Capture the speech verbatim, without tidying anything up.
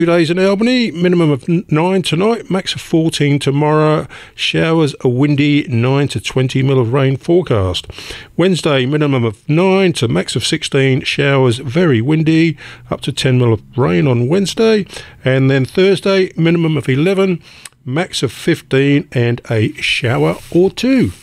Two days in Albany, minimum of nine tonight, max of fourteen tomorrow. Showers, a windy nine to twenty mil of rain forecast. Wednesday, minimum of nine to max of sixteen. Showers, very windy, up to ten mil of rain on Wednesday. And then Thursday, minimum of eleven, max of fifteen, and a shower or two.